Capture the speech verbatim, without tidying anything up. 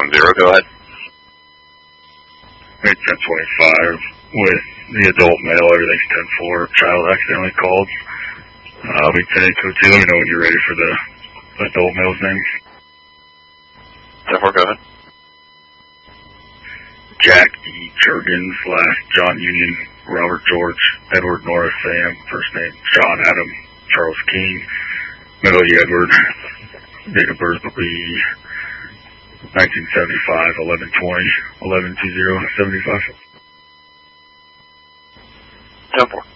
one zero, go ahead. It's ten twenty-five with the adult male, everything's ten four, child accidentally called. Uh, we ten eight two, let me know when you're ready for the adult male's name. ten four, go ahead. Jack E. Jurgen slash John Union, Robert George, Edward Norris Sam, first name Sean Adam, Charles King, middle E. Edward, date of birth will be nineteen seventy-five, eleven twenty, eleven twenty, seventy-five. ten four.